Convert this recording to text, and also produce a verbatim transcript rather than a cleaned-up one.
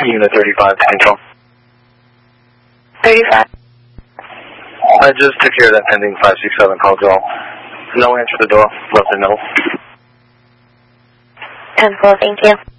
Unit thirty-five, control. thirty-five. I just took care of that pending five six seven call, Joel. No answer to the door, left in middle. ten four, thank you.